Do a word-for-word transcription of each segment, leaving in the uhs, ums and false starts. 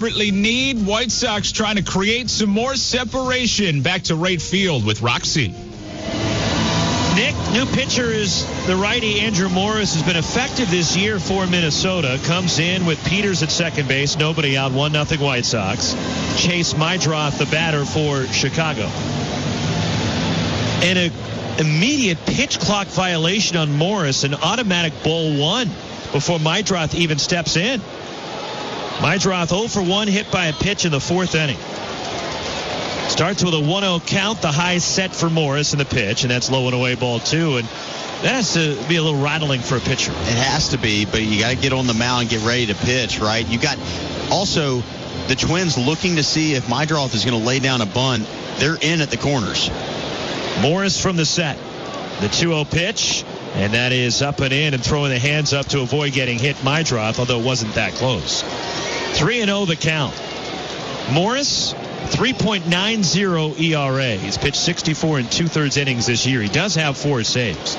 desperately need. White Sox trying to create some more separation. Back to right field with Roxy. Nick, new pitcher is the righty Andrew Morris. Has been effective this year for Minnesota. Comes in with Peters at second base. Nobody out. one nothing White Sox. Chase Meidroth, the batter for Chicago. And an immediate pitch clock violation on Morris. An automatic ball one before Meidroth even steps in. Meidroth oh for one, hit by a pitch in the fourth inning. Starts with a one oh count, the high set for Morris in the pitch, and that's low and away ball two. And that has to be a little rattling for a pitcher. It has to be, but you got to get on the mound and get ready to pitch, right? You got also the Twins looking to see if Meidroth is going to lay down a bunt. They're in at the corners. Morris from the set. The two oh pitch, and that is up and in and throwing the hands up to avoid getting hit Meidroth, although it wasn't that close. three and oh the count. Morris, three point nine oh E R A. He's pitched sixty-four and two-thirds innings this year. He does have four saves.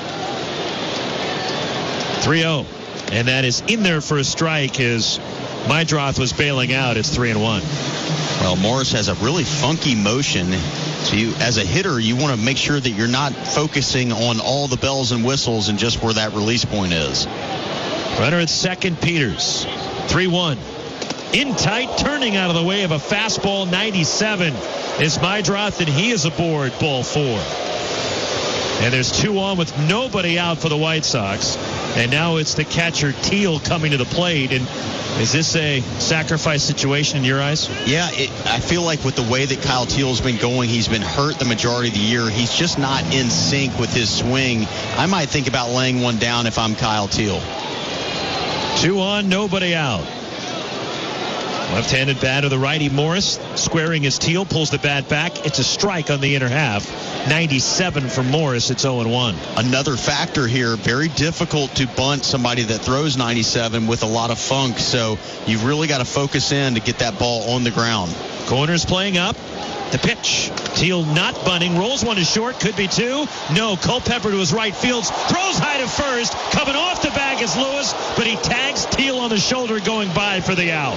three oh. And that is in there for a strike as Meidroth was bailing out. It's three and one. Well, Morris has a really funky motion. So you, as a hitter, you want to make sure that you're not focusing on all the bells and whistles and just where that release point is. Runner at second, Peters. three one. In tight, turning out of the way of a fastball. ninety-seven is Meidroth, and he is aboard ball four. And there's two on with nobody out for the White Sox. And now it's the catcher Teal coming to the plate. And is this a sacrifice situation in your eyes? Yeah, it, I feel like with the way that Kyle Teal's been going, he's been hurt the majority of the year. He's just not in sync with his swing. I might think about laying one down if I'm Kyle Teal. Two on, nobody out. Left-handed batter, the righty Morris, squaring his Teal, pulls the bat back. It's a strike on the inner half. ninety-seven for Morris. It's oh and one. Another factor here, very difficult to bunt somebody that throws ninety-seven with a lot of funk. So you've really got to focus in to get that ball on the ground. Corners playing up. The pitch. Teal not bunting. Rolls one to short. Could be two. No. Culpepper to his right field. Throws high to first. Coming off the bag is Lewis, but he tags Teal on the shoulder going by for the out.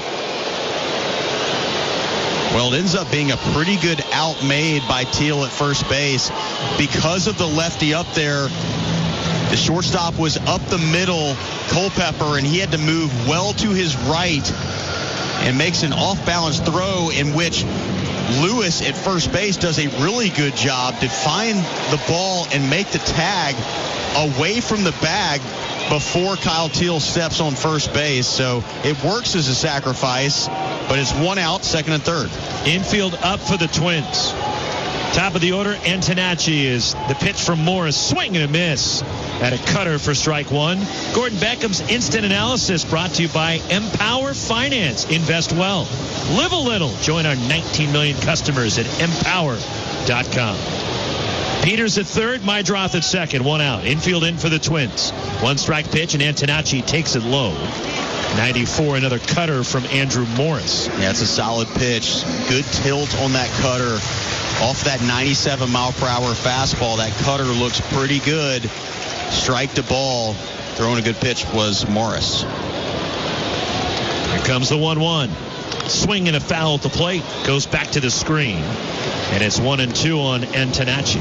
Well, it ends up being a pretty good out made by Teal at first base. Because of the lefty up there, the shortstop was up the middle, Culpepper, and he had to move well to his right and makes an off-balance throw in which Lewis at first base does a really good job to find the ball and make the tag away from the bag before Kyle Teal steps on first base. So it works as a sacrifice, but it's one out, second and third. Infield up for the Twins. Top of the order, Antonacci is the pitch from Morris. Swing and a miss. At a cutter for strike one. Gordon Beckham's instant analysis brought to you by Empower Finance. Invest well. Live a little. Join our nineteen million customers at empower dot com. Peters at third, Meidroth at second. One out. Infield in for the Twins. One strike pitch, and Antonacci takes it low. ninety-four, another cutter from Andrew Morris. Yeah, it's a solid pitch. Good tilt on that cutter. Off that ninety-seven mile per hour fastball, that cutter looks pretty good. Strike to ball. Throwing a good pitch was Morris. Here comes the one one. Swing and a foul at the plate. Goes back to the screen. And it's one and two on Antonacci.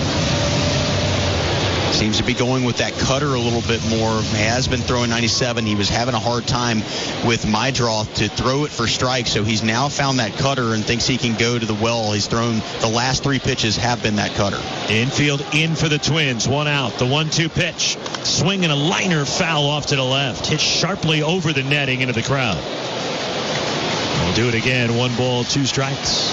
Seems to be going with that cutter a little bit more. He has been throwing ninety-seven. He was having a hard time with Meidroth to throw it for strike, so he's now found that cutter and thinks he can go to the well. He's thrown the last three pitches have been that cutter. Infield in for the Twins. One out. The one two pitch. Swing and a liner foul off to the left. Hit sharply over the netting into the crowd. We'll do it again. One ball, two strikes.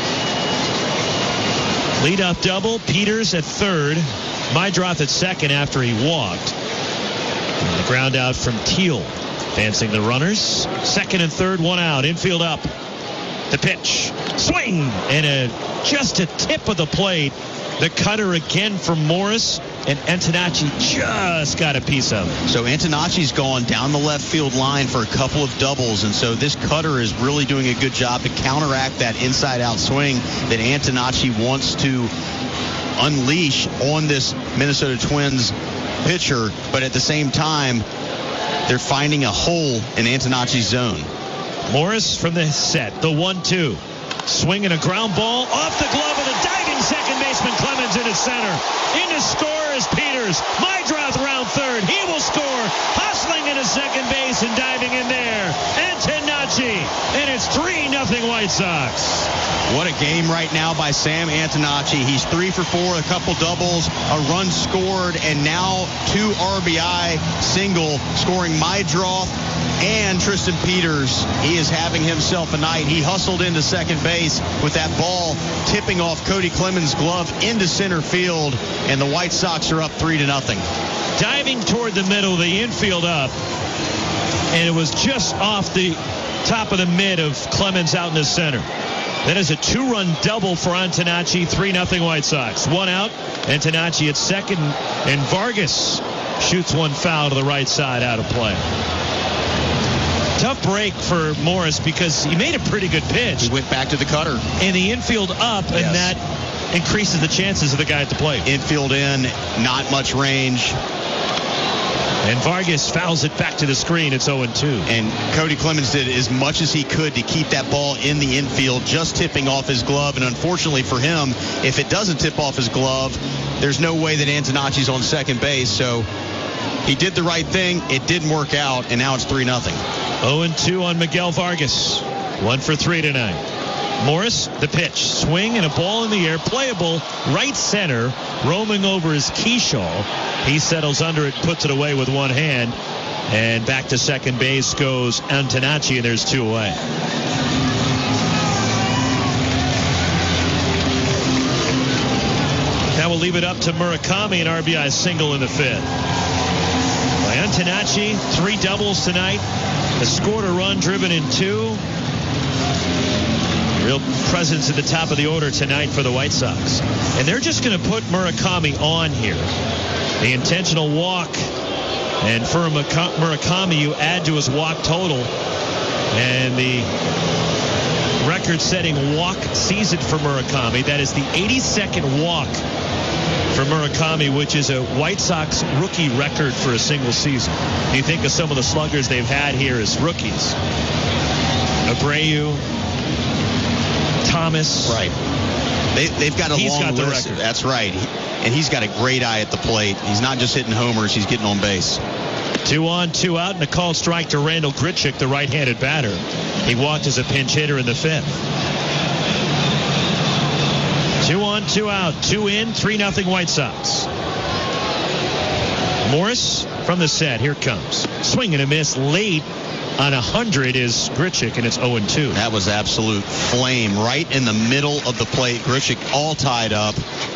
Leadoff double. Peters at third. Meidroth at second after he walked. And the ground out from Teal. Advancing the runners. Second and third, one out. Infield up. The pitch. Swing! And a, just a tip of the plate. The cutter again from Morris. And Antonacci just got a piece of it. So Antonacci's gone down the left field line for a couple of doubles. And so this cutter is really doing a good job to counteract that inside-out swing that Antonacci wants to unleash on this Minnesota Twins pitcher, but at the same time they're finding a hole in Antonacci's zone. Morris from the set. The one two. Swinging a ground ball off the glove of the diving second baseman Clemens into center. In to score is Peters. Meidroth around third. He will score. Hustling into second base and diving in there. Antonacci. And it's three nothing White Sox. What a game right now by Sam Antonacci. He's three for four, a couple doubles, a run scored, and now two R B I single, scoring Meidroth and Tristan Peters. He is having himself a night. He hustled into second base with that ball tipping off Cody Clemens' glove into center field, and the White Sox are up three to nothing. Diving toward the middle, the infield up, and it was just off the top of the mid of Clemens out in the center. That is a two-run double for Antonacci, three nothing White Sox. One out, Antonacci at second, and Vargas shoots one foul to the right side out of play. Tough break for Morris because he made a pretty good pitch. He went back to the cutter. And the infield up, and yes. that increases the chances of the guy at the plate. Infield in, not much range. And Vargas fouls it back to the screen. It's oh and two. And Cody Clemens did as much as he could to keep that ball in the infield, just tipping off his glove. And unfortunately for him, if it doesn't tip off his glove, there's no way that Antonacci's on second base. So he did the right thing. It didn't work out, and now it's three nothing. oh and two on Miguel Vargas. One for three tonight. Morris, the pitch. Swing and a ball in the air. Playable right center. Roaming over is Keyshaw. He settles under it, puts it away with one hand. And back to second base goes Antonacci, and there's two away. Now we'll leave it up to Murakami, an R B I single in the fifth. By Antonacci, three doubles tonight. Has scored a run, driven in two. Real presence at the top of the order tonight for the White Sox. And they're just going to put Murakami on here. The intentional walk. And for Murakami, you add to his walk total. And the record-setting walk season for Murakami. That is the eighty-second walk for Murakami, which is a White Sox rookie record for a single season. You think of some of the sluggers they've had here as rookies. Abreu, Thomas. Right. They, they've got a he's long got the list. record. That's right. And he's got a great eye at the plate. He's not just hitting homers. He's getting on base. Two on, two out, and a called strike to Randall Grichuk, the right-handed batter. He walked as a pinch hitter in the fifth. Two on, two out, two in, three nothing White Sox. Morris from the set. Here it comes. Swing and a miss late on one hundred is Grichuk, and it's oh and two. That was absolute flame right in the middle of the plate. Grichuk all tied up.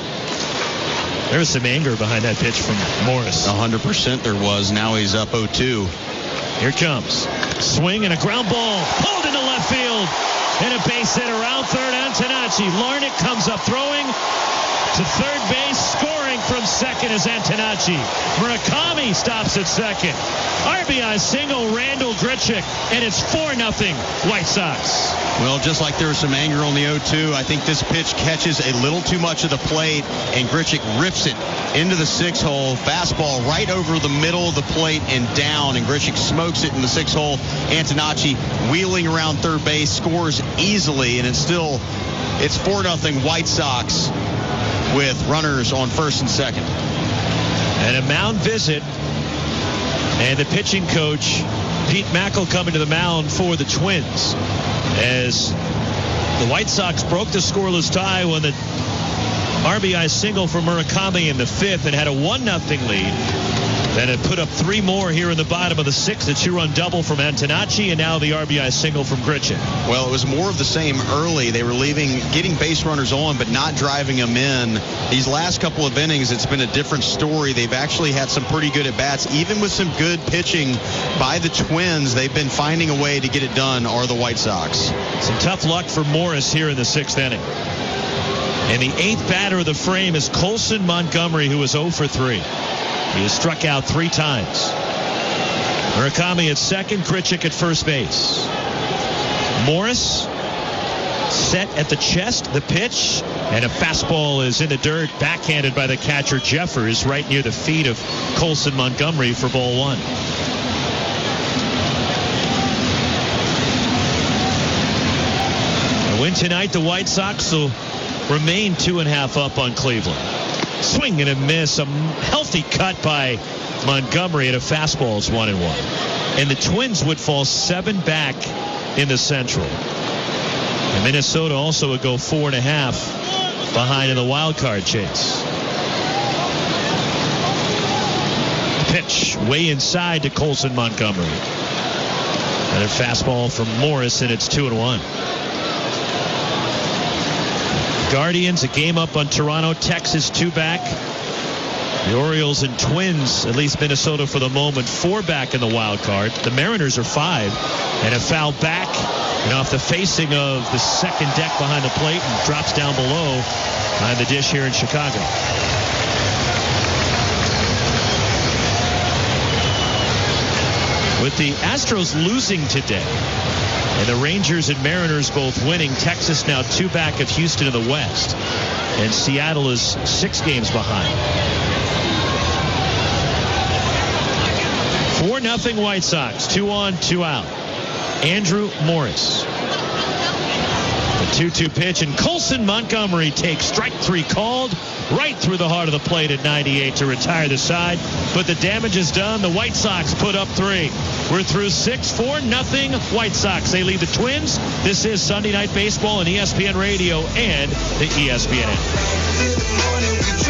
There was some anger behind that pitch from Morris. one hundred percent there was. Now he's up oh two. Here it comes. Swing and a ground ball. Pulled into left field. And a base hit around third. Antonacci. Larnach comes up throwing to third base. Scoring from second is Antonacci. Murakami stops at second. R B I single Randall Grichuk. And it's four nothing White Sox. Well, just like there was some anger on the oh two, I think this pitch catches a little too much of the plate, and Grichuk rips it into the six-hole. Fastball right over the middle of the plate and down, and Grichuk smokes it in the six-hole. Antonacci wheeling around third base, scores easily, and it's still, it's four nothing White Sox with runners on first and second. And a mound visit, and the pitching coach, Pete Mackel, coming to the mound for the Twins, as the White Sox broke the scoreless tie when the R B I single for Murakami in the fifth and had a one nothing lead. Then it put up three more here in the bottom of the sixth. A two-run double from Antonacci, and now the R B I single from Grichuk. Well, it was more of the same early. They were leaving, getting base runners on, but not driving them in. These last couple of innings, it's been a different story. They've actually had some pretty good at-bats. Even with some good pitching by the Twins, they've been finding a way to get it done, are the White Sox. Some tough luck for Morris here in the sixth inning. And the eighth batter of the frame is Colson Montgomery, who is oh for three. He has struck out three times. Murakami at second, Grichuk at first base. Morris set at the chest, the pitch, and a fastball is in the dirt, backhanded by the catcher Jeffers right near the feet of Colson Montgomery for ball one. And tonight the White Sox will remain two and a half up on Cleveland. Swing and a miss. A healthy cut by Montgomery at a fastball is one and one. And the Twins would fall seven back in the Central. And Minnesota also would go four and a half behind in the wild card chase. Pitch way inside to Colson Montgomery. And a fastball from Morris, and it's two and one. Guardians a game up on Toronto. Texas two back. The Orioles and Twins, at least Minnesota for the moment, four back in the wild card. The Mariners are five, and a foul back and off the facing of the second deck behind the plate and drops down below behind the dish here in Chicago. With the Astros losing today and the Rangers and Mariners both winning, Texas now two back of Houston in the West, and Seattle is six games behind. four nothing White Sox, two on, two out. Andrew Morris. The two two pitch, and Colson Montgomery takes strike three called right through the heart of the plate at ninety-eight to retire the side. But the damage is done. The White Sox put up three. We're through six, four nothing White Sox. They lead the Twins. This is Sunday Night Baseball on E S P N Radio and the E S P N app.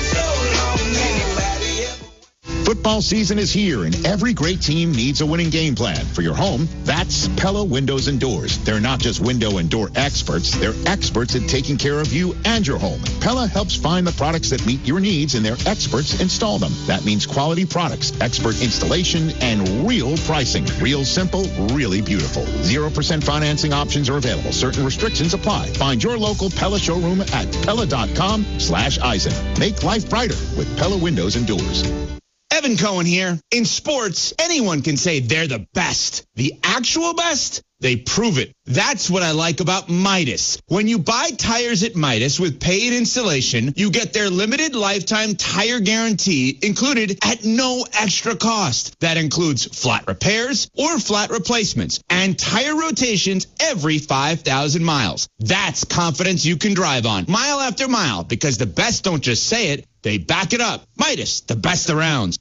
Football season is here, and every great team needs a winning game plan. For your home, that's Pella Windows and Doors. They're not just window and door experts. They're experts at taking care of you and your home. Pella helps find the products that meet your needs, and their experts install them. That means quality products, expert installation, and real pricing. Real simple, really beautiful. zero percent financing options are available. Certain restrictions apply. Find your local Pella showroom at Pella.com slash Eisen. Make life brighter with Pella Windows and Doors. Evan Cohen here. In sports, anyone can say they're the best. The actual best? They prove it. That's what I like about Midas. When you buy tires at Midas with paid installation, you get their limited lifetime tire guarantee included at no extra cost. That includes flat repairs or flat replacements and tire rotations every five thousand miles. That's confidence you can drive on mile after mile, because the best don't just say it, they back it up. Midas, the best around.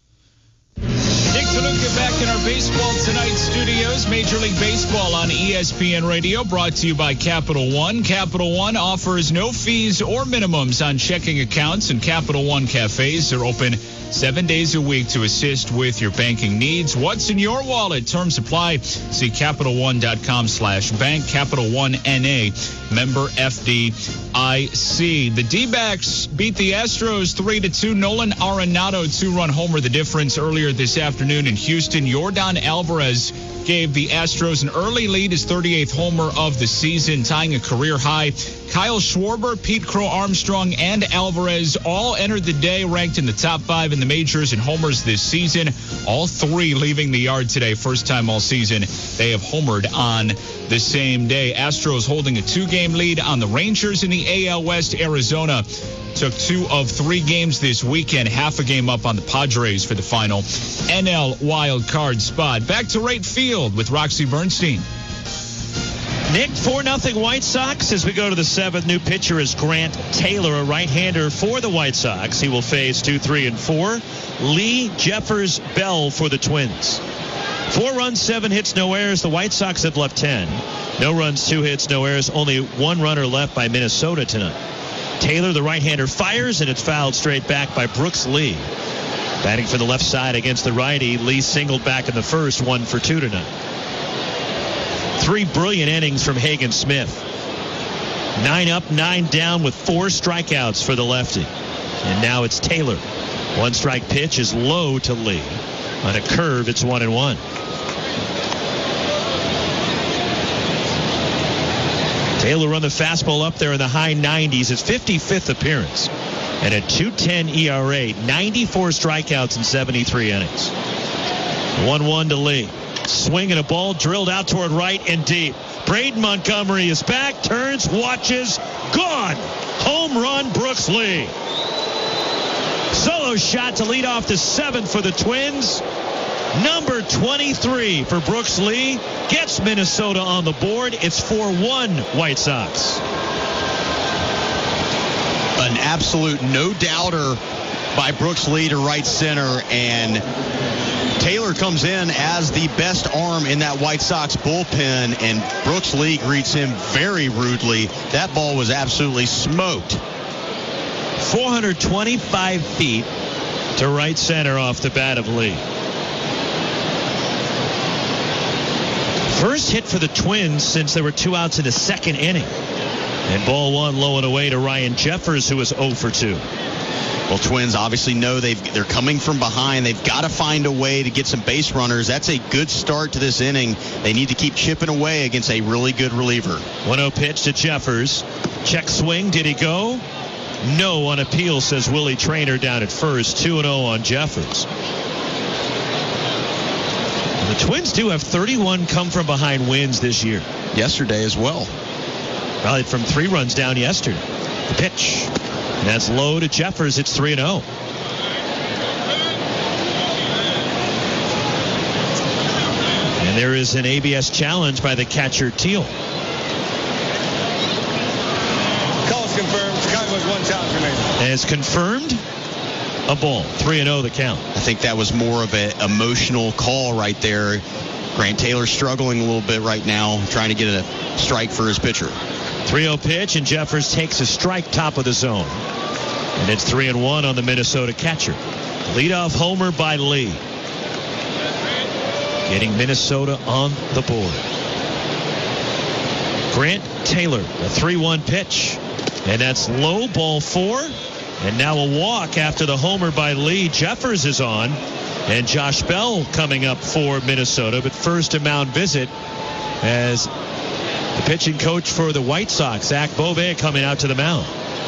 Nick DeLuca back in our Baseball Tonight studios. Major League Baseball on E S P N Radio, brought to you by Capital One. Capital One offers no fees or minimums on checking accounts, and Capital One cafes are open seven days a week to assist with your banking needs. What's in your wallet? Terms apply. See Capital One dot com slash bank. Capital One N A, member F D I C. The D-backs beat the Astros three to two. Nolan Arenado, two-run homer, the difference earlier this afternoon in Houston. Yordan Alvarez gave the Astros an early lead, his thirty-eighth homer of the season, tying a career high. Kyle Schwarber, Pete Crow Armstrong, and Alvarez all entered the day ranked in the top five in the majors in homers this season. All three leaving the yard today. First time all season they have homered on the same day. Astros holding a two-game lead on the Rangers in the A L West. Arizona took two of three games this weekend, half a game up on the Padres for the final N L wild card spot. Back to right field with Roxy Bernstein. Nick, four nothing White Sox as we go to the seventh. New pitcher is Grant Taylor, a right-hander for the White Sox. He will face two, three, and four. Lee Jeffers Bell for the Twins. Four runs, seven hits, no errors. The White Sox have left ten. No runs, two hits, no errors. Only one runner left by Minnesota tonight. Taylor, the right-hander, fires, and it's fouled straight back by Brooks Lee. Batting from the left side against the righty, Lee singled back in the first, one for two tonight. Three brilliant innings from Hagen Smith. Nine up, nine down with four strikeouts for the lefty. And now it's Taylor. One strike pitch is low to Lee. On a curve, it's one and one. Taylor run the fastball up there in the high nineties. His fifty-fifth appearance. And a two ten E R A. ninety-four strikeouts in seventy-three innings. one one to Lee. Swing and a ball drilled out toward right and deep. Braden Montgomery is back, turns, watches, gone. Home run, Brooks Lee. Solo shot to lead off the seventh for the Twins. Number twenty-three for Brooks Lee gets Minnesota on the board. It's four one White Sox. An absolute no-doubter by Brooks Lee to right center, and Taylor comes in as the best arm in that White Sox bullpen, and Brooks Lee greets him very rudely. That ball was absolutely smoked. four hundred twenty-five feet to right center off the bat of Lee. First hit for the Twins since there were two outs in the second inning. And ball one low and away to Ryan Jeffers, who was oh for two. Well, Twins obviously know they've, they're coming from behind. They've got to find a way to get some base runners. That's a good start to this inning. They need to keep chipping away against a really good reliever. one oh pitch to Jeffers. Check swing. Did he go? No on appeal, says Willie Traynor down at first. two and oh on Jeffers. The Twins do have thirty-one come-from-behind wins this year. Yesterday as well. Rallied from three runs down yesterday. The pitch. And that's low to Jeffers. It's three and oh. And there is an A B S challenge by the catcher, Teal. Call is confirmed. Chicago has one challenge remaining. And it's confirmed. A ball. three and oh the count. I think that was more of an emotional call right there. Grant Taylor struggling a little bit right now, trying to get a strike for his pitcher. three oh pitch, and Jeffers takes a strike top of the zone. And it's three and one on the Minnesota catcher. Leadoff homer by Lee. Getting Minnesota on the board. Grant Taylor, a three one pitch. And that's low, ball four. And now a walk after the homer by Lee. Jeffers is on. And Josh Bell coming up for Minnesota. But first a mound visit as the pitching coach for the White Sox, Zach Bove, coming out to the mound.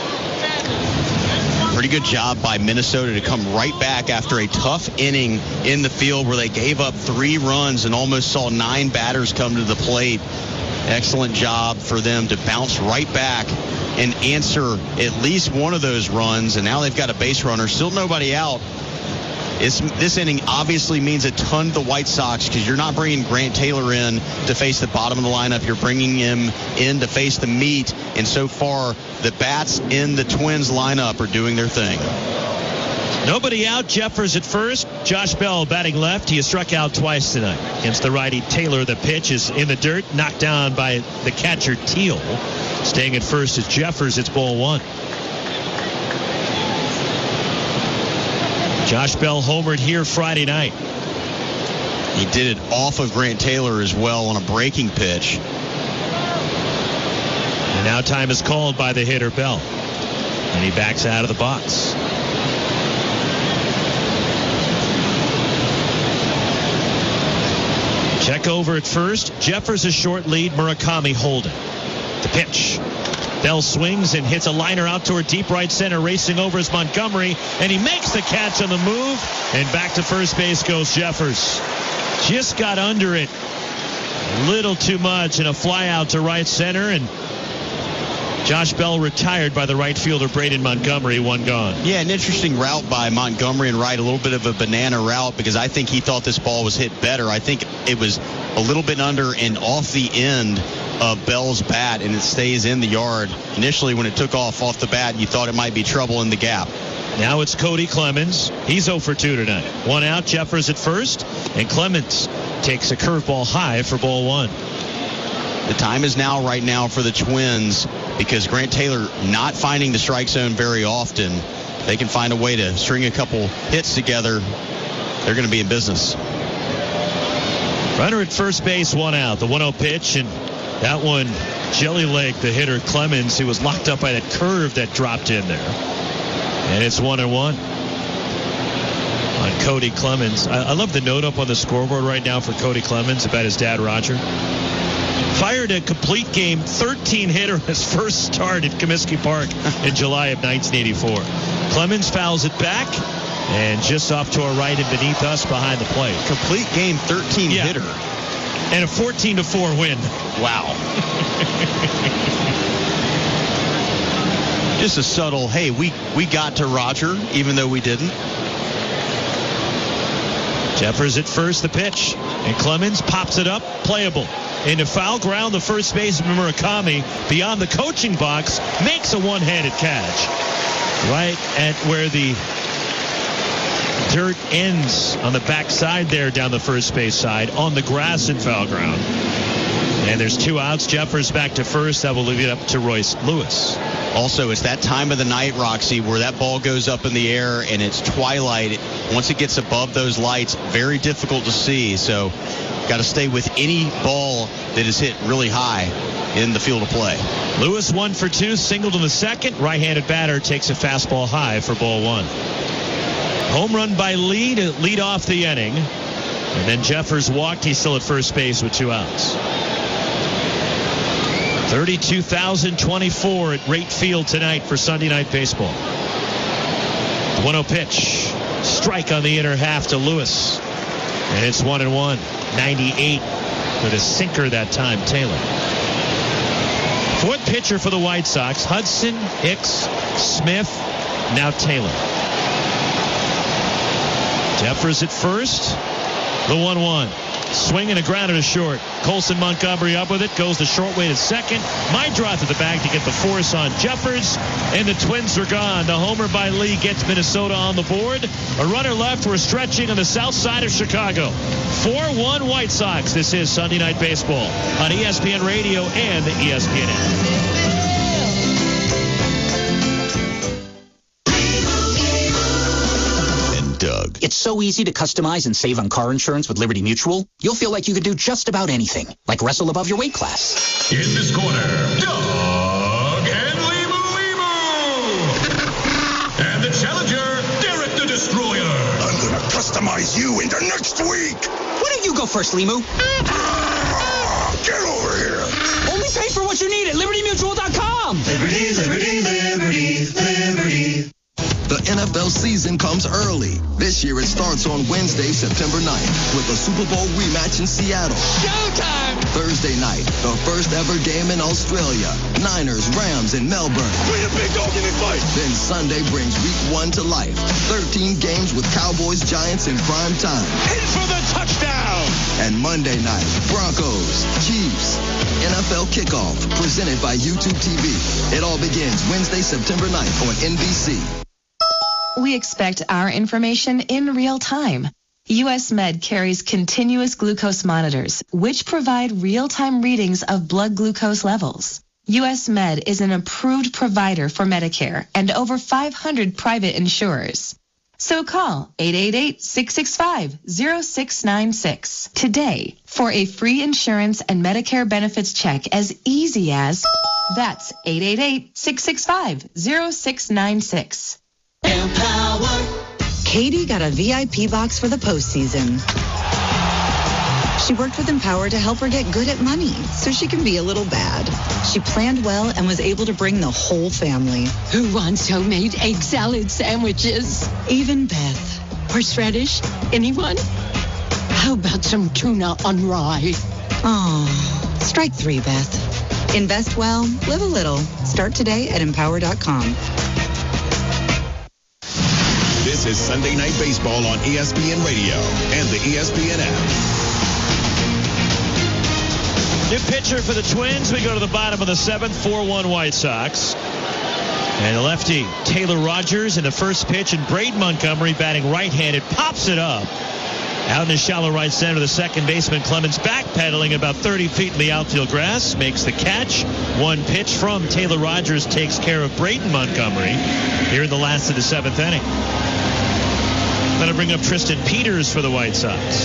Pretty good job by Minnesota to come right back after a tough inning in the field where they gave up three runs and almost saw nine batters come to the plate. Excellent job for them to bounce right back and answer at least one of those runs. And now they've got a base runner. Still nobody out. It's, this inning obviously means a ton to the White Sox because you're not bringing Grant Taylor in to face the bottom of the lineup. You're bringing him in to face the meat. And so far, the bats in the Twins lineup are doing their thing. Nobody out. Jeffers at first. Josh Bell batting left. He has struck out twice tonight against the righty Taylor. The pitch is in the dirt, knocked down by the catcher Teal. Staying at first is Jeffers. It's ball one. Josh Bell homered here Friday night. He did it off of Grant Taylor as well on a breaking pitch. And now time is called by the hitter Bell. And he backs out of the box. Check over at first. Jeffers a short lead. Murakami holding. The pitch. Bell swings and hits a liner out toward deep right center. Racing over is Montgomery. And he makes the catch on the move. And back to first base goes Jeffers. Just got under it a little too much. And a fly out to right center. And Josh Bell retired by the right fielder Braden Montgomery, one gone. Yeah, an interesting route by Montgomery and right, a little bit of a banana route because I think he thought this ball was hit better. I think it was a little bit under and off the end of Bell's bat, and it stays in the yard. Initially, when it took off off the bat, you thought it might be trouble in the gap. Now it's Cody Clemens. He's oh for two tonight. One out, Jeffers at first, and Clemens takes a curveball high for ball one. The time is now right now for the Twins because Grant Taylor not finding the strike zone very often. They can find a way to string a couple hits together. They're going to be in business. Runner at first base, one out. The one oh pitch, and that one, jelly leg, the hitter Clemens, who was locked up by that curve that dropped in there. And it's one and one on Cody Clemens. I, I love the note up on the scoreboard right now for Cody Clemens about his dad, Roger. Fired a complete game thirteen hitter his first start at Comiskey Park in July of nineteen eighty-four. Clemens fouls it back and just off to our right and beneath us behind the plate. Complete game thirteen yeah. hitter. And a fourteen to four win. Wow. Just a subtle, hey, we, we got to Roger, even though we didn't. Jeffers at first, the pitch. And Clemens pops it up, playable. Into foul ground, the first baseman Murakami, beyond the coaching box, makes a one-handed catch. Right at where the dirt ends on the backside there down the first base side, on the grass in foul ground. And there's two outs. Jeffers back to first. That will leave it up to Royce Lewis. Also, it's that time of the night, Roxy, where that ball goes up in the air and it's twilight. Once it gets above those lights, very difficult to see. So got to stay with any ball that is hit really high in the field of play. Lewis one for two, singled in the second. Right-handed batter takes a fastball high for ball one. Home run by Lee to lead off the inning. And then Jeffers walked. He's still at first base with two outs. thirty-two thousand twenty-four at Rate Field tonight for Sunday Night Baseball. The one oh pitch. Strike on the inner half to Lewis. And it's one and one. ninety-eight with a sinker that time, Taylor. Fourth pitcher for the White Sox. Hudson, Hicks, Smith, now Taylor. Jeffers at first. The one one. Swing and a grounder to short. Colson Montgomery up with it. Goes the short way to second. Meidroth at the bag to get the force on Jeffers. And the Twins are gone. The homer by Lee gets Minnesota on the board. A runner left. We're stretching on the south side of Chicago. four one White Sox. This is Sunday Night Baseball on E S P N Radio and the E S P N app. Doug. It's so easy to customize and save on car insurance with Liberty Mutual. You'll feel like you could do just about anything, like wrestle above your weight class. In this corner, Doug and Limu Limu. And the challenger, Derek the Destroyer. I'm gonna customize you into next week. Why don't you go first, Limu? Get over here. Only pay for what you need at Liberty Mutual dot com. Liberty, Liberty, Liberty, Liberty. The N F L season comes early. This year it starts on Wednesday, September ninth, with a Super Bowl rematch in Seattle. Showtime! Thursday night, the first ever game in Australia. Niners, Rams in Melbourne. We the big dog in this fight. Then Sunday brings week one to life. thirteen games with Cowboys, Giants in prime time. In for the touchdown! And Monday night, Broncos, Chiefs. N F L kickoff, presented by YouTube T V. It all begins Wednesday, September ninth on N B C. We expect our information in real time. U S Med carries continuous glucose monitors, which provide real-time readings of blood glucose levels. U S Med is an approved provider for Medicare and over five hundred private insurers. So call eight eight eight, six six five, zero six nine six today for a free insurance and Medicare benefits check as easy as, that's eight eight eight, six six five, zero six nine six. Empower. Katie got a V I P box for the postseason. She worked with Empower to help her get good at money so she can be a little bad. She planned well and was able to bring the whole family. Who wants homemade egg salad sandwiches? Even Beth. Horseradish? Anyone? How about some tuna on rye? Oh, strike three, Beth. Invest well, live a little. Start today at empower dot com. This is Sunday Night Baseball on E S P N Radio and the E S P N app. New pitcher for the Twins. We go to the bottom of the seventh, four one White Sox. And the lefty, Taylor Rogers, in the first pitch, and Braden Montgomery batting right-handed, pops it up. Out in the shallow right center, the second baseman, Clemens, backpedaling about thirty feet in the outfield grass, makes the catch. One pitch from Taylor Rogers takes care of Braden Montgomery here in the last of the seventh inning. Going to bring up Tristan Peters for the White Sox.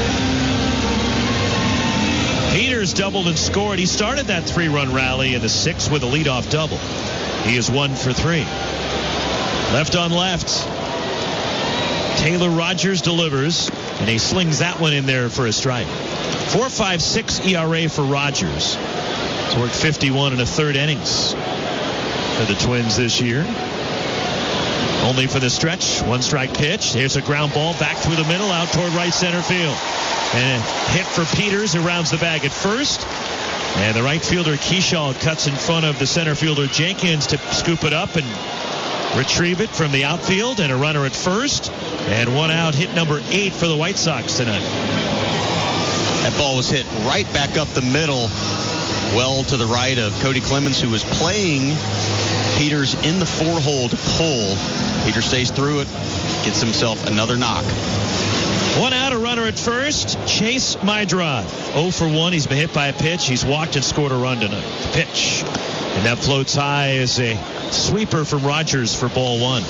Peters doubled and scored. He started that three-run rally in the sixth with a leadoff double. He is one for three. Left on left. Taylor Rogers delivers, and he slings that one in there for a strike. four point five six E R A for Rogers. He's worked fifty-one and a third innings for the Twins this year. Only for the stretch. One strike pitch. Here's a ground ball back through the middle out toward right center field. And a hit for Peters, who rounds the bag at first. And the right fielder Keyshaw cuts in front of the center fielder Jenkins to scoop it up and retrieve it from the outfield, and a runner at first, and one out, hit number eight for the White Sox tonight. That ball was hit right back up the middle, well to the right of Cody Clemens, who was playing Peters in the four-hole to pull. Peters stays through it, gets himself another knock. One out, a runner at first. Chase Meidroth, oh for one. He's been hit by a pitch. He's walked and scored a run tonight. The pitch. And that floats high as a sweeper from Rogers for ball one.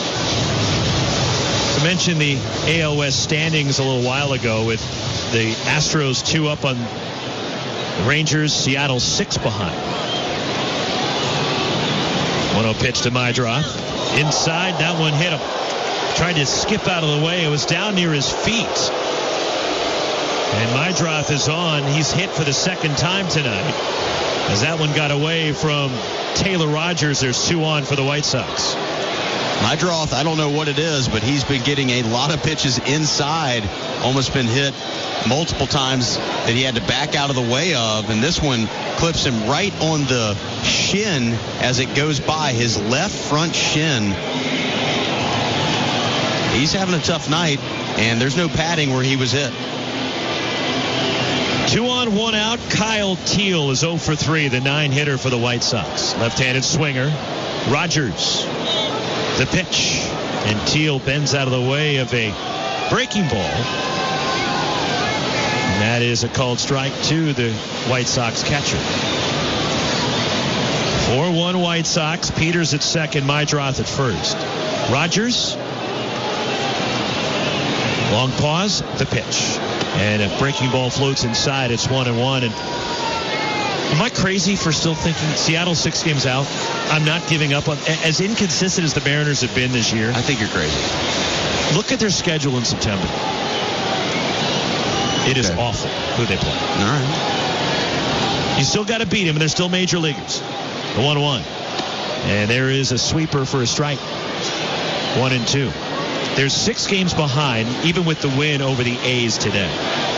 I mentioned the A L West standings a little while ago with the Astros two up on the Rangers, Seattle six behind. one oh pitch to Meidroth. Inside, that one hit him. Tried to skip out of the way. It was down near his feet. And Meidroth is on. He's hit for the second time tonight. As that one got away from Taylor Rogers, there's two on for the White Sox. Meidroth, I don't know what it is, but he's been getting a lot of pitches inside. Almost been hit multiple times that he had to back out of the way of. And this one clips him right on the shin as it goes by, his left front shin. He's having a tough night, and there's no padding where he was hit. Two on, one out. Kyle Teel is oh for three, the nine hitter for the White Sox. Left-handed swinger. Rogers, the pitch. And Teel bends out of the way of a breaking ball. And that is a called strike to the White Sox catcher. four one White Sox. Peters at second, Meidroth at first. Rogers. Long pause, the pitch. And if breaking ball floats inside, it's one and one. And am I crazy for still thinking Seattle six games out? I'm not giving up on, as inconsistent as the Mariners have been this year. I think you're crazy. Look at their schedule in September. It is okay. Awful who they play. All right. You still got to beat them, and they're still major leaguers. The one one. And there is a sweeper for a strike. One and two. They're six games behind, even with the win over the A's today.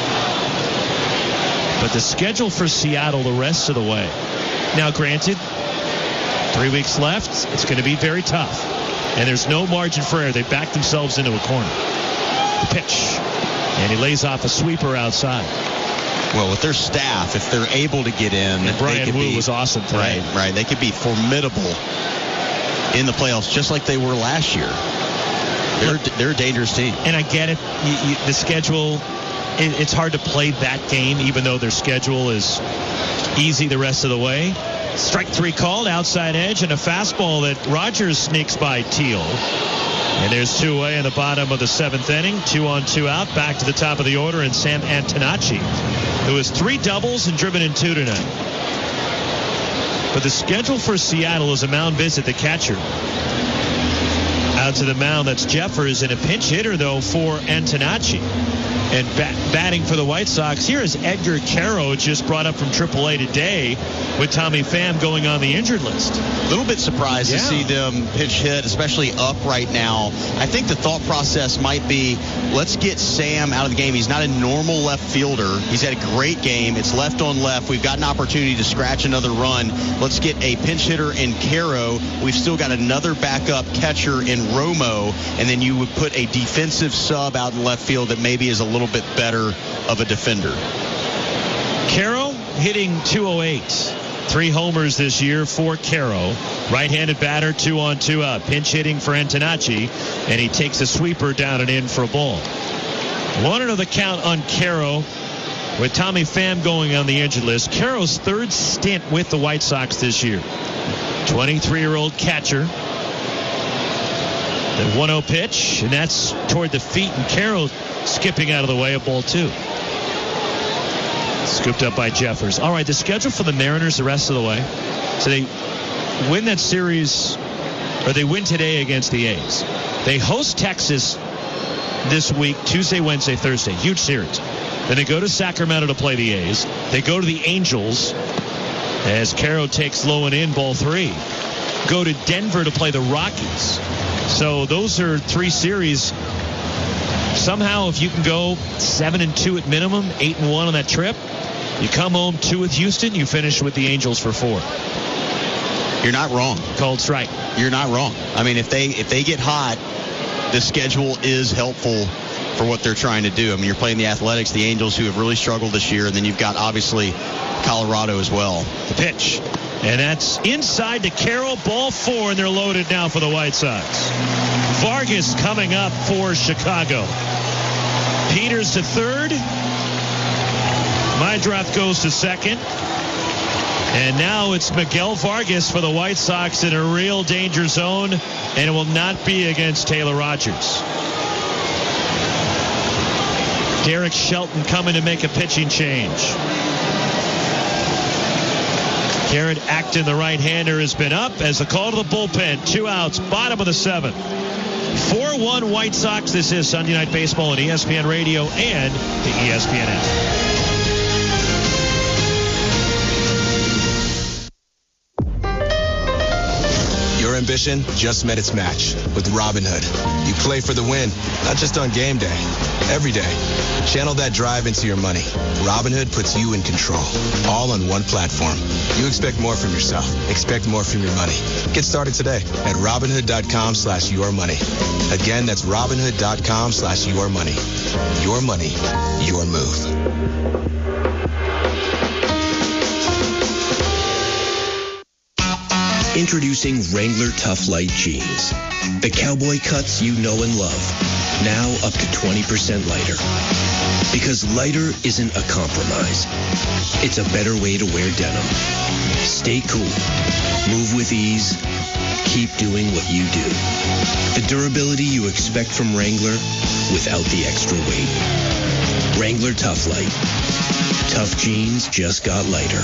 But the schedule for Seattle the rest of the way. Now, granted, three weeks left. It's going to be very tough. And there's no margin for error. They backed themselves into a corner. The pitch. And he lays off a sweeper outside. Well, with their staff, if they're able to get in, and Brian they could Wu be, was awesome today. Right, right. They could be formidable in the playoffs, just like they were last year. They're, they're a dangerous team. And I get it. You, you, the schedule, it, it's hard to play that game, even though their schedule is easy the rest of the way. Strike three called, outside edge, and a fastball that Rogers sneaks by Teel. And there's two away in the bottom of the seventh inning. Two on, two out. Back to the top of the order, and Sam Antonacci, who has three doubles and driven in two tonight. But the schedule for Seattle is a mound visit, the catcher. Out to the mound, that's Jeffers, and a pinch hitter, though, for Antonacci. And bat- batting for the White Sox, here is Edgar Caro, just brought up from triple A today with Tommy Pham going on the injured list. A little bit surprised yeah. to see them pitch hit, especially up right now. I think the thought process might be, let's get Sam out of the game. He's not a normal left fielder. He's had a great game. It's left on left. We've got an opportunity to scratch another run. Let's get a pinch hitter in Caro. We've still got another backup catcher in Romo, and then you would put a defensive sub out in left field that maybe is a little bit better of a defender. Caro hitting two oh eight. Three homers this year for Caro. Right-handed batter, two on, two out. Pinch hitting for Antonacci, and he takes a sweeper down and in for a ball. One and oh the count on Caro with Tommy Pham going on the injured list. Caro's third stint with the White Sox this year. twenty-three-year-old catcher. The one oh pitch, and that's toward the feet, and Caro skipping out of the way of ball two. Scooped up by Jeffers. All right, the schedule for the Mariners the rest of the way. So they win that series, or they win today against the A's. They host Texas this week, Tuesday, Wednesday, Thursday. Huge series. Then they go to Sacramento to play the A's. They go to the Angels as Caro takes low and in, ball three. Go to Denver to play the Rockies. So those are three series. Somehow, if you can go seven and two at minimum, eight and one on that trip, you come home two with Houston, you finish with the Angels for four. You're not wrong. Cold strike. You're not wrong. I mean, if they if they get hot, the schedule is helpful for what they're trying to do. I mean, you're playing the Athletics, the Angels, who have really struggled this year, and then you've got, obviously, Colorado as well. The pitch. And that's inside to Carroll, ball four, and they're loaded now for the White Sox. Vargas coming up for Chicago. Peters to third. Meidroth goes to second. And now it's Miguel Vargas for the White Sox in a real danger zone, and it will not be against Taylor Rogers. Derek Shelton coming to make a pitching change. Garrett Acton, the right-hander, has been up as the call to the bullpen. Two outs, bottom of the seventh. four one White Sox. This is Sunday Night Baseball on E S P N Radio and the E S P N app. Your ambition just met its match with Robinhood. You play for the win, not just on game day, every day. Channel that drive into your money. Robinhood puts you in control, all on one platform. You expect more from yourself. Expect more from your money. Get started today at Robinhood.com slash your money. Again, that's Robinhood.com slash your money. Your money, your move. Introducing Wrangler Tough Light Jeans. The cowboy cuts you know and love. Now up to twenty percent lighter. Because lighter isn't a compromise. It's a better way to wear denim. Stay cool. Move with ease. Keep doing what you do. The durability you expect from Wrangler without the extra weight. Wrangler Tough Light. Tough jeans just got lighter.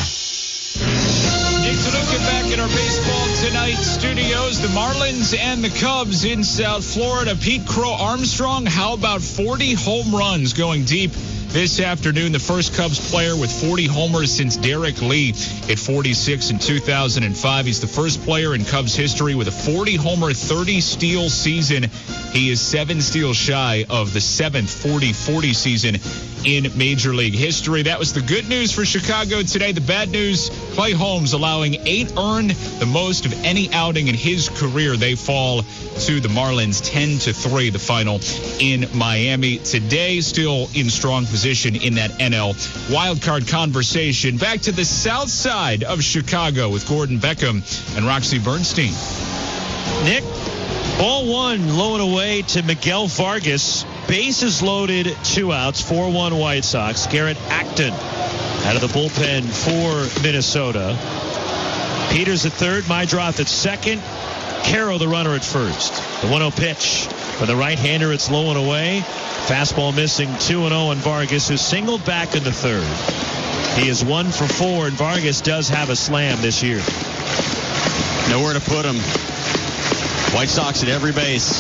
Nick Tanuka back in our Baseball Tonight studios. The Marlins and the Cubs in South Florida. Pete Crow Armstrong, how about forty home runs going deep this afternoon? The first Cubs player with forty homers since Derek Lee at forty-six in two thousand five. He's the first player in Cubs history with a forty homer, thirty steal season. He is seven steals shy of the seventh forty forty season in Major League history. That was the good news for Chicago today. The bad news, Clay Holmes allowing eight earned, the most of any outing in his career. They fall to the Marlins ten to three, the final in Miami today. Still in strong position in that N L wildcard conversation. Back to the south side of Chicago with Gordon Beckham and Roxy Bernstein. Nick, ball one, low and away to Miguel Vargas. Bases loaded, two outs, four one White Sox. Garrett Acton out of the bullpen for Minnesota. Peters at third, Meidroth at second. Carroll, the runner, at first. The one oh pitch for the right-hander. It's low and away. Fastball missing, two and oh on Vargas, who singled back in the third. He is one for four, and Vargas does have a slam this year. Nowhere to put him. White Sox at every base.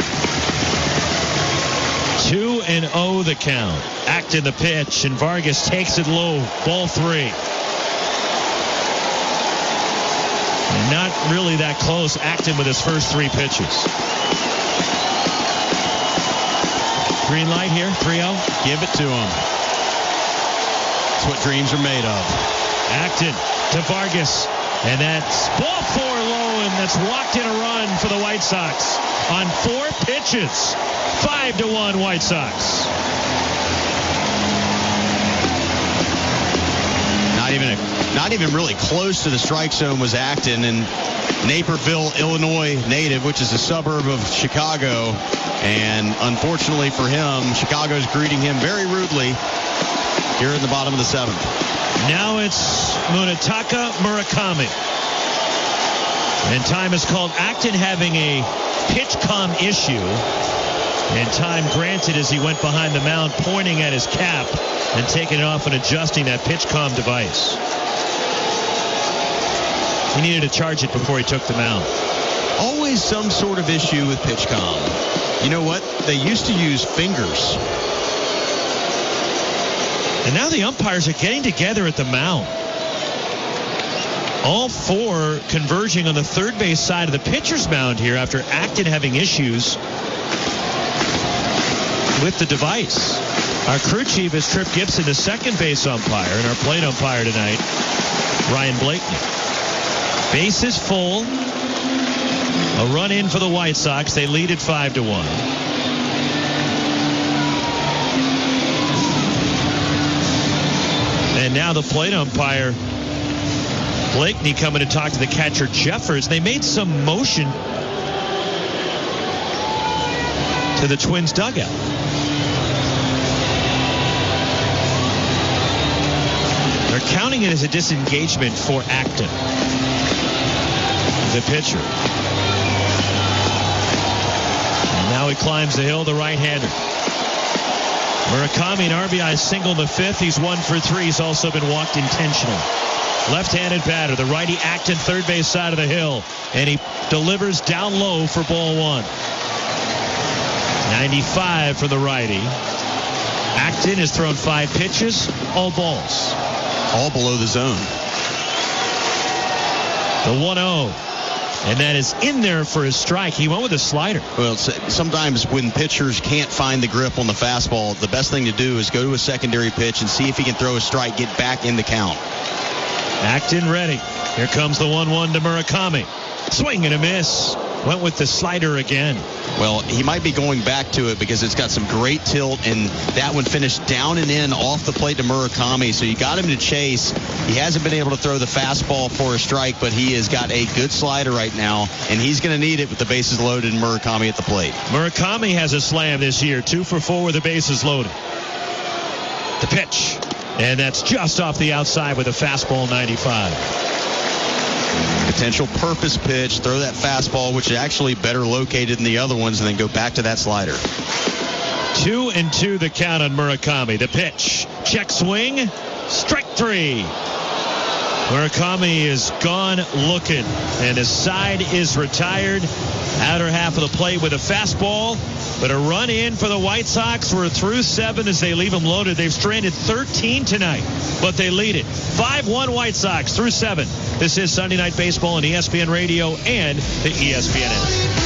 two and oh the count. Acton the pitch, and Vargas takes it low. Ball three. And not really that close. Acton with his first three pitches. Green light here, three oh. Give it to him. That's what dreams are made of. Acton to Vargas. And that's ball four low, and that's walked in a run for the White Sox on four pitches. Five to one White Sox. Not even a, not even really close to the strike zone was Acton, and Naperville, Illinois native, which is a suburb of Chicago. And unfortunately for him, Chicago's greeting him very rudely here in the bottom of the seventh. Now it's Munetaka Murakami. And time is called. Acton having a pitch-com issue. And time granted as he went behind the mound, pointing at his cap and taking it off and adjusting that pitch-com device. He needed to charge it before he took the mound. Always some sort of issue with pitch-com. You know what? They used to use fingers. And now the umpires are getting together at the mound. All four converging on the third base side of the pitcher's mound here after Acton having issues with the device. Our crew chief is Trip Gibson, the second base umpire, and our plate umpire tonight, Ryan Blakeney. Bases full. A run in for the White Sox. They lead at five to one. And now the plate umpire, Blakeney, coming to talk to the catcher, Jeffers. They made some motion to the Twins dugout. They're counting it as a disengagement for Acton, the pitcher. And now he climbs the hill, the right-hander. Murakami, an R B I single in the fifth. He's one for three. He's also been walked intentionally. Left-handed batter, the righty Acton, third base side of the hill. And he delivers down low for ball one. ninety-five for the righty. Acton has thrown five pitches, all balls. All below the zone. The one oh. And that is in there for his strike. He went with a slider. Well, sometimes when pitchers can't find the grip on the fastball, the best thing to do is go to a secondary pitch and see if he can throw a strike, get back in the count. Acton ready. Here comes the one one to Murakami. Swing and a miss. Went with the slider again. Well, he might be going back to it because it's got some great tilt, and that one finished down and in off the plate to Murakami. So you got him to chase. He hasn't been able to throw the fastball for a strike, but he has got a good slider right now, and he's going to need it with the bases loaded and Murakami at the plate. Murakami has a slam this year, two for four with the bases loaded. The pitch, and that's just off the outside with a fastball, ninety-five. Potential purpose pitch, throw that fastball, which is actually better located than the other ones, and then go back to that slider. Two and two the count on Murakami. The pitch, check swing, strike three. Murakami is gone looking, and his side is retired. Outer half of the plate with a fastball, but a run in for the White Sox. We're through seven as they leave them loaded. They've stranded thirteen tonight, but they lead it. five one White Sox through seven. This is Sunday Night Baseball on E S P N Radio and the E S P N app.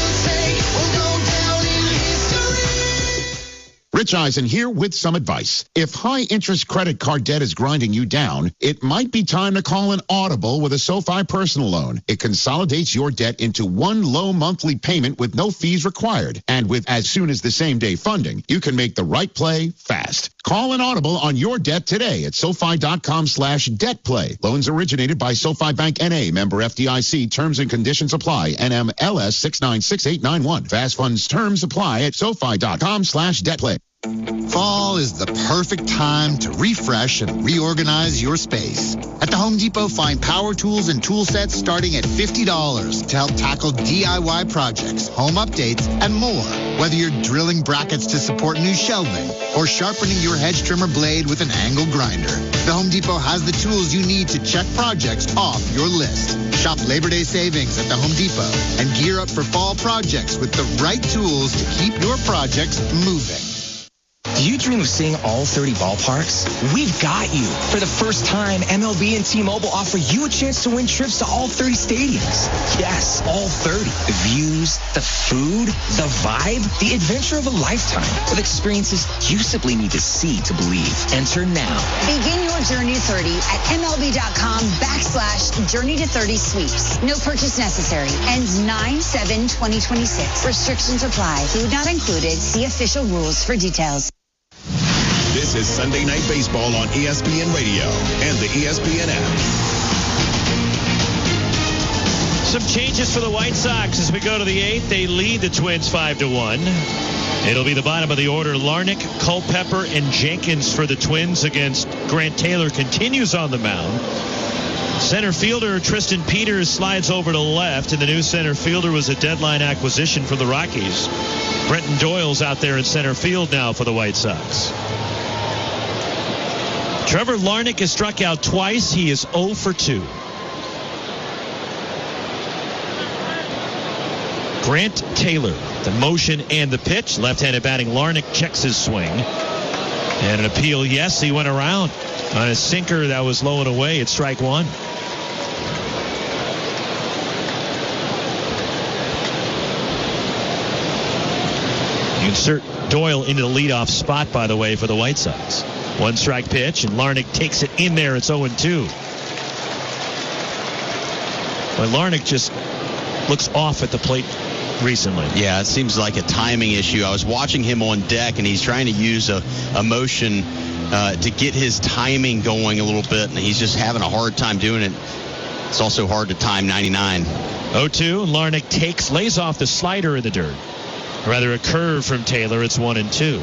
Rich Eisen here with some advice. If high-interest credit card debt is grinding you down, it might be time to call an Audible with a SoFi personal loan. It consolidates your debt into one low monthly payment with no fees required. And with as soon as the same-day funding, you can make the right play fast. Call an Audible on your debt today at SoFi.com slash debt play. Loans originated by SoFi Bank N A, member F D I C. Terms and conditions apply. N M L S six nine six eight nine one. Fast funds terms apply at SoFi.com slash debt play. Fall is the perfect time to refresh and reorganize your space. At the Home Depot, find power tools and tool sets starting at fifty dollars to help tackle D I Y projects, home updates, and more. Whether you're drilling brackets to support new shelving or sharpening your hedge trimmer blade with an angle grinder, the Home Depot has the tools you need to check projects off your list. Shop Labor Day savings at the Home Depot and gear up for fall projects with the right tools to keep your projects moving. Do you dream of seeing all thirty ballparks? We've got you. For the first time, M L B and T-Mobile offer you a chance to win trips to all thirty stadiums. Yes, all thirty. The views, the food, the vibe, the adventure of a lifetime with experiences you simply need to see to believe. Enter now. Begin your journey to thirty at MLB.com backslash journey to thirty sweeps. No purchase necessary. Ends nine seven twenty twenty-six. Restrictions apply. Food not included. See official rules for details. This is Sunday Night Baseball on E S P N Radio and the E S P N app. Some changes for the White Sox as we go to the eighth. They lead the Twins five to one. It'll be the bottom of the order. Larnach, Culpepper, and Jenkins for the Twins against Grant Taylor continues on the mound. Center fielder Tristan Peters slides over to left, and the new center fielder was a deadline acquisition from the Rockies. Brenton Doyle's out there in center field now for the White Sox. Trevor Larnach has struck out twice. He is oh for two. Grant Taylor, the motion and the pitch. Left-handed batting Larnach checks his swing. And an appeal, yes, he went around on a sinker that was low and away at strike one. You insert Doyle into the leadoff spot, by the way, for the White Sox. One strike pitch, and Larnach takes it in there. It's oh and two. Well, Larnach just looks off at the plate recently. Yeah, it seems like a timing issue. I was watching him on deck, and he's trying to use a, a motion uh, to get his timing going a little bit, and he's just having a hard time doing it. It's also hard to time ninety-nine. oh two, and Larnach takes, lays off the slider in the dirt. Or rather, a curve from Taylor. It's one and two.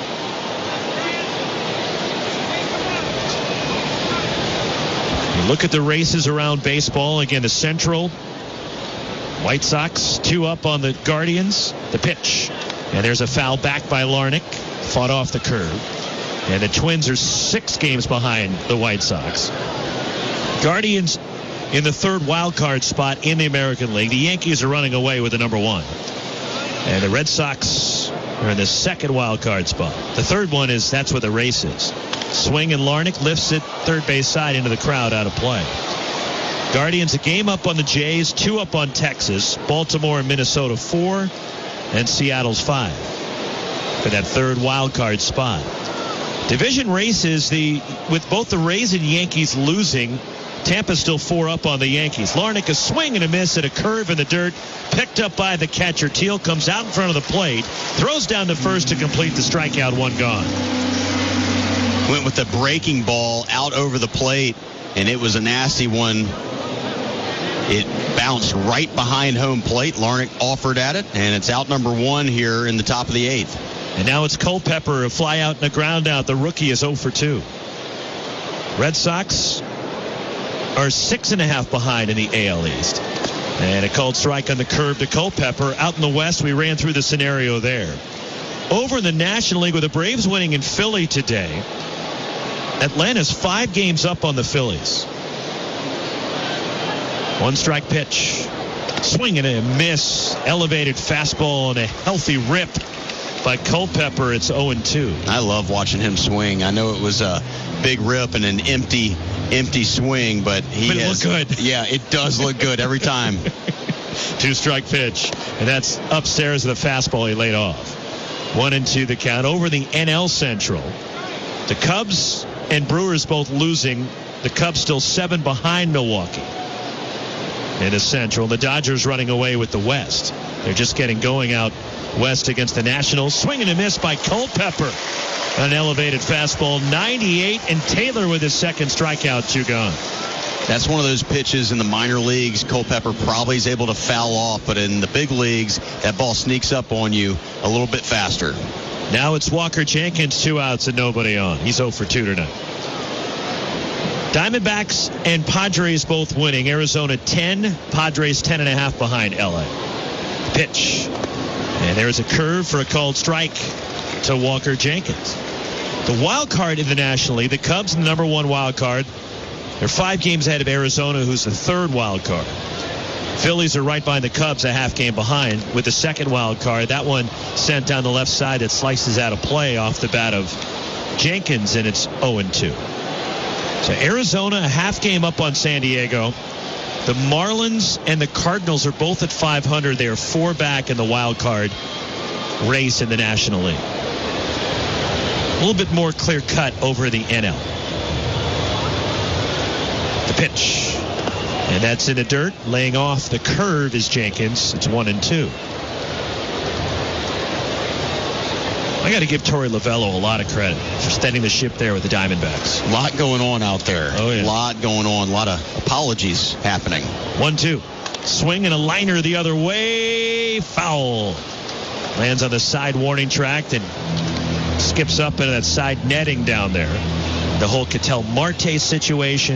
You look at the races around baseball. Again, the Central. White Sox, two up on the Guardians. The pitch. And there's a foul back by Larnach. Fought off the curve. And the Twins are six games behind the White Sox. Guardians in the third wild card spot in the American League. The Yankees are running away with the number one. And the Red Sox are in the second wild card spot. The third one is, that's where the race is. Swing, and Larnach lifts it third base side into the crowd, out of play. Guardians a game up on the Jays, two up on Texas. Baltimore and Minnesota four, and Seattle's five for that third wild card spot. Division races, the with both the Rays and Yankees losing, Tampa's still four up on the Yankees. Larnach a swing and a miss at a curve in the dirt, picked up by the catcher. Teal comes out in front of the plate, throws down to first to complete the strikeout, one gone. Went with the breaking ball out over the plate, and it was a nasty one. It bounced right behind home plate. Larnach offered at it, and it's out number one here in the top of the eighth. And now it's Culpepper, a fly out and a ground out. The rookie is oh for two. Red Sox are six and a half behind in the A L East. And a called strike on the curve to Culpepper. Out in the West, we ran through the scenario there. Over in the National League, with the Braves winning in Philly today, Atlanta's five games up on the Phillies. One strike pitch. Swing and a miss. Elevated fastball and a healthy rip by Culpepper. It's oh and two. I love watching him swing. I know it was a big rip and an empty empty swing, but he but it has, looked good. Yeah, it does look good every time. Two strike pitch, and that's upstairs of the fastball he laid off. One and two the count. Over the N L Central, the Cubs and Brewers both losing. The Cubs still seven behind Milwaukee in the Central. The Dodgers running away with the West. They're just getting going out west against the Nationals. Swing and a miss by Culpepper. An elevated fastball, ninety-eight, and Taylor with his second strikeout, two gone. That's one of those pitches in the minor leagues Culpepper probably is able to foul off, but in the big leagues, that ball sneaks up on you a little bit faster. Now it's Walker Jenkins, two outs and nobody on. He's oh for two tonight. Diamondbacks and Padres both winning. Arizona ten, Padres ten and a half behind L A. Pitch. And there's a curve for a called strike to Walker Jenkins. The wild card in the National League, the Cubs, the number one wild card. They're five games ahead of Arizona, who's the third wild card. Phillies are right behind the Cubs, a half game behind with the second wild card. That one sent down the left side that slices out of play off the bat of Jenkins, and it's oh and two. So Arizona, a half game up on San Diego. The Marlins and the Cardinals are both at five hundred. They are four back in the wild card race in the National League. A little bit more clear cut over the N L. The pitch. And that's in the dirt. Laying off the curve is Jenkins. It's one and two. I got to give Torey Lovello a lot of credit for steadying the ship there with the Diamondbacks. A lot going on out there. Oh, yeah. A lot going on. A lot of apologies happening. one two. Swing and a liner the other way. Foul. Lands on the side warning track and skips up into that side netting down there. The whole Ketel Marte situation.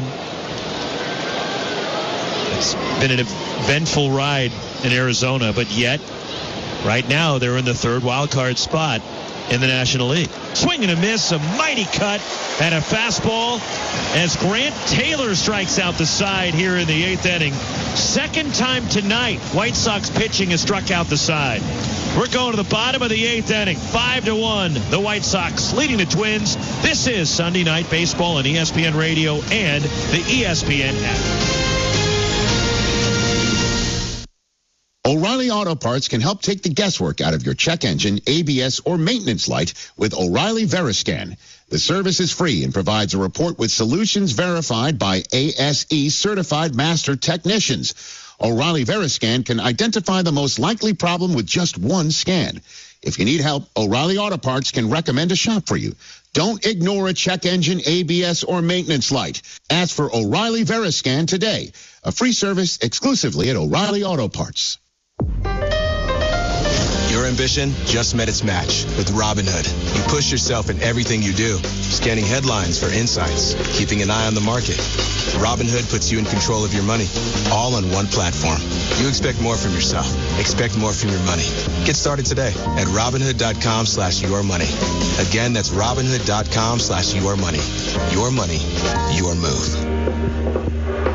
It's been an eventful ride in Arizona, but yet right now they're in the third wild card spot in the National League. Swing and a miss, a mighty cut, and a fastball as Grant Taylor strikes out the side here in the eighth inning. Second time tonight, White Sox pitching has struck out the side. We're going to the bottom of the eighth inning, five to one. The White Sox leading the Twins. This is Sunday Night Baseball on E S P N Radio and the E S P N app. O'Reilly Auto Parts can help take the guesswork out of your check engine, A B S, or maintenance light with O'Reilly Veriscan. The service is free and provides a report with solutions verified by A S E certified master technicians. O'Reilly Veriscan can identify the most likely problem with just one scan. If you need help, O'Reilly Auto Parts can recommend a shop for you. Don't ignore a check engine, A B S, or maintenance light. Ask for O'Reilly Veriscan today. A free service exclusively at O'Reilly Auto Parts. Your ambition just met its match with Robinhood. You push yourself in everything you do, scanning headlines for insights, keeping an eye on the market. Robinhood puts you in control of your money, all on one platform. You expect more from yourself. Expect more from your money. Get started today at Robinhood.com slash your money. Again, that's Robinhood.com slash your money. Your money, your move.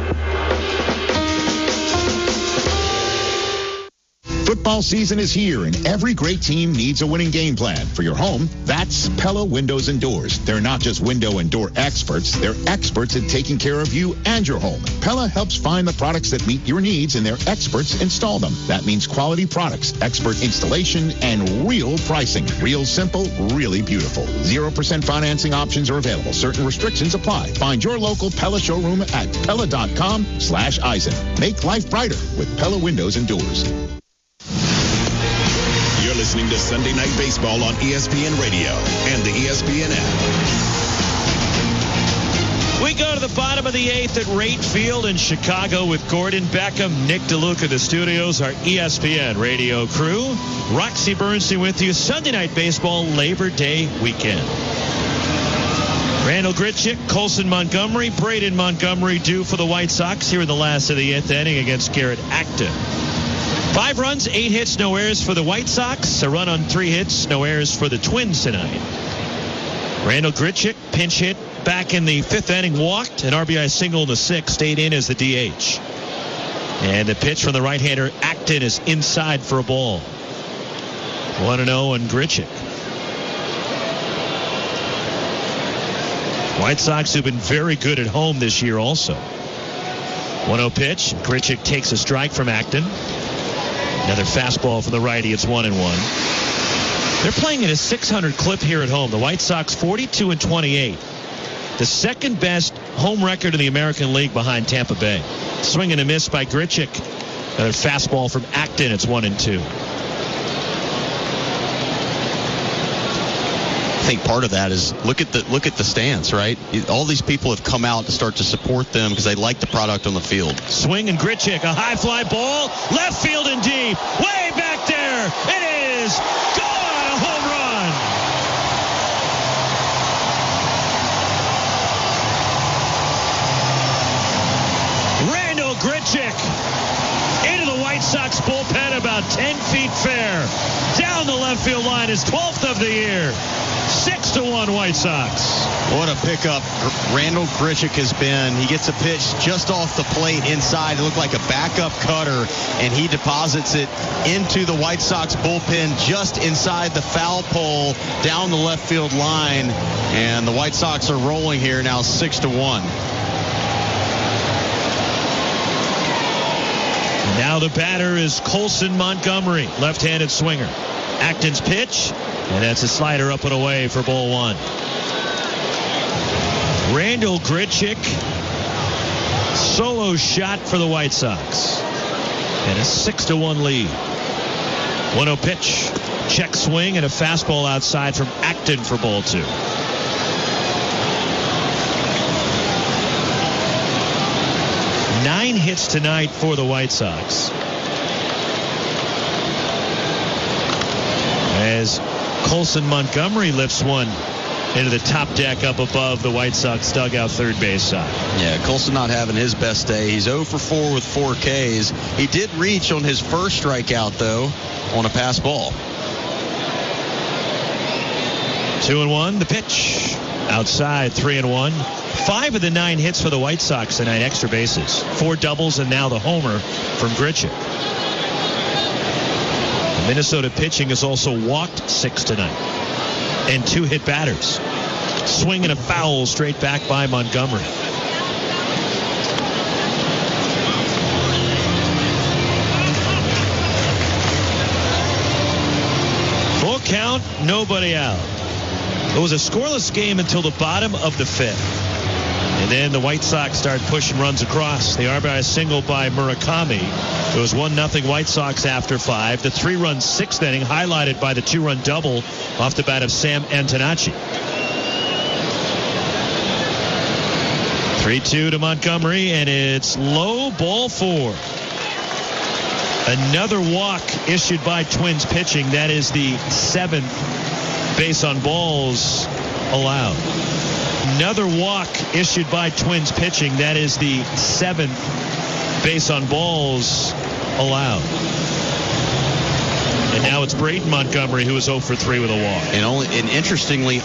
Football season is here, and every great team needs a winning game plan. For your home, that's Pella Windows and Doors. They're not just window and door experts. They're experts at taking care of you and your home. Pella helps find the products that meet your needs, and their experts install them. That means quality products, expert installation, and real pricing. Real simple, really beautiful. zero percent financing options are available. Certain restrictions apply. Find your local Pella showroom at Pella.com slash Eisen. Make life brighter with Pella Windows and Doors. You're listening to Sunday Night Baseball on E S P N Radio and the E S P N app. We go to the bottom of the eighth at Rate Field in Chicago with Gordon Beckham, Nick DeLuca, the studios, our E S P N radio crew. Roxy Bernstein with you. Sunday Night Baseball Labor Day weekend. Randall Grichuk, Colson Montgomery, Braden Montgomery due for the White Sox here in the last of the eighth inning against Garrett Acton. Five runs, eight hits, no errors for the White Sox. A run on three hits, no errors for the Twins tonight. Randall Grichuk, pinch hit back in the fifth inning, walked. An R B I single in the sixth, stayed in as the D H. And the pitch from the right-hander, Acton, is inside for a ball. one and oh on Grichuk. White Sox who've been very good at home this year also. one oh pitch. Grichuk takes a strike from Acton. Another fastball from the righty. It's one and one. They're playing at a six hundred clip here at home. The White Sox forty-two and twenty-eight. The second best home record in the American League behind Tampa Bay. Swing and a miss by Grichuk. Another fastball from Acton. It's one and two. I think part of that is look at the look at the stands, right? All these people have come out to start to support them because they like the product on the field. Swing and Grichuk, a high fly ball, left field and deep, way back there. It is gone, a home run. Randall Grichuk into the White Sox bullpen about ten feet fair. Down the left field line, his twelfth of the year. Six to one White Sox. What a pickup Randall Grichuk has been. He gets a pitch just off the plate inside. It looked like a backup cutter, and he deposits it into the White Sox bullpen just inside the foul pole down the left field line. And the White Sox are rolling here now six to one. Now the batter is Colson Montgomery, left-handed swinger. Acton's pitch, and that's a slider up and away for ball one. Randall Grichuk, solo shot for the White Sox, and a six to one lead. one oh pitch, check swing, and a fastball outside from Acton for ball two. Nine hits tonight for the White Sox. As Colson Montgomery lifts one into the top deck up above the White Sox dugout third base side. Yeah, Colson not having his best day. He's oh for four with four Ks. He did reach on his first strikeout, though, on a pass ball. Two and one, the pitch. Outside, three and one. Five of the nine hits for the White Sox tonight, extra bases. Four doubles and now the homer from Grichuk. The Minnesota pitching has also walked six tonight. And two hit batters. Swing and a foul straight back by Montgomery. Full count, nobody out. It was a scoreless game until the bottom of the fifth. And And then the White Sox start pushing runs across. They are by a single by Murakami. It was one nothing White Sox after five. The three-run sixth inning highlighted by the two-run double off the bat of Sam Antonacci. three two to Montgomery, and it's low, ball four. Another walk issued by Twins pitching. That is the seventh base on balls allowed. Another walk issued by Twins pitching. That is the seventh base on balls allowed. And now it's Braden Montgomery who is oh for three with a walk. And only and interestingly,